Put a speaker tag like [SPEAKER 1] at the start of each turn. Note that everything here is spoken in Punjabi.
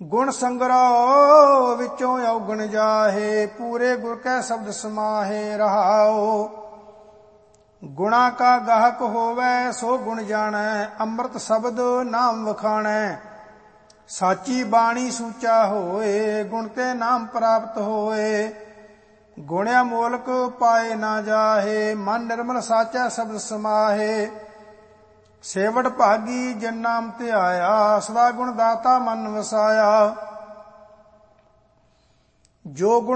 [SPEAKER 1] ਗੁਣ ਸੰਗ੍ਰਹਿ ਵਿੱਚੋਂ ਔਗਣ ਜਾਹੇ, ਪੂਰੇ ਗੁਰ ਕੈ ਸ਼ਬਦ ਸਮਾਹੇ ਰਹਾਓ। ਗੁਣਾ ਕਾ ਗਾਹਕ ਹੋਵੈ ਸੋ ਗੁਣ ਜਾਣੈ, ਅੰਮ੍ਰਿਤ ਸ਼ਬਦ ਨਾਮ ਵਖਾਣੈ। ਸਾਚੀ ਬਾਣੀ ਸੂਚਾ ਹੋਏ, ਗੁਣ ਤੇ ਨਾਮ ਪ੍ਰਾਪਤ ਹੋਏ। ਗੁਣਿਆ ਮੋਲਕ ਪਾਏ ਨਾ ਜਾਹੇ, ਮਨ ਨਿਰਮਲ ਸਾਚਾ ਸ਼ਬਦ ਸਮਾਹੇ। ਸੇਵਟ ਭਾਗੀ ਜਿਨ ਨਾਮ ਧਿਆਇਆ, ਸਦਾ ਗੁਣ ਦਾਤਾ ਮਨ ਵਸਾਇਆ। ਜੋ ਗੁਣ